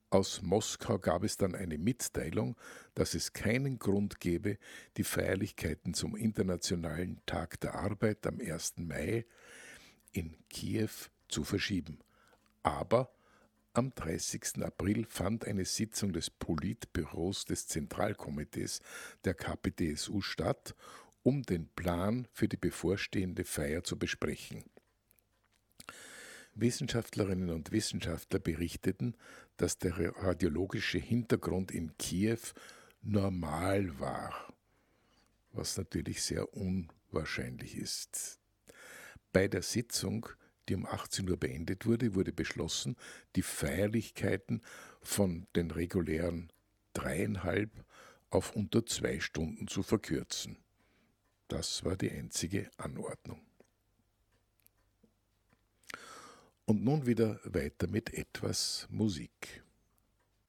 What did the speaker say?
Aus Moskau gab es dann eine Mitteilung, dass es keinen Grund gebe, die Feierlichkeiten zum Internationalen Tag der Arbeit am 1. Mai in Kiew zu verschieben. Aber am 30. April fand eine Sitzung des Politbüros des Zentralkomitees der KPDSU statt, um den Plan für die bevorstehende Feier zu besprechen. Wissenschaftlerinnen und Wissenschaftler berichteten, dass der radiologische Hintergrund in Kiew normal war, was natürlich sehr unwahrscheinlich ist. Bei der Sitzung, die um 18 Uhr beendet wurde, wurde beschlossen, die Feierlichkeiten von den regulären 3,5 auf unter 2 Stunden zu verkürzen. Das war die einzige Anordnung. Und nun wieder weiter mit etwas Musik.